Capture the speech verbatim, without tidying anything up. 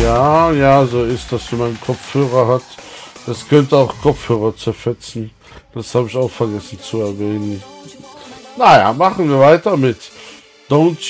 Ja, ja, so ist das, wenn man Kopfhörer hat. Das könnte auch Kopfhörer zerfetzen. Das habe ich auch vergessen zu erwähnen. Naja, machen wir weiter mit Don't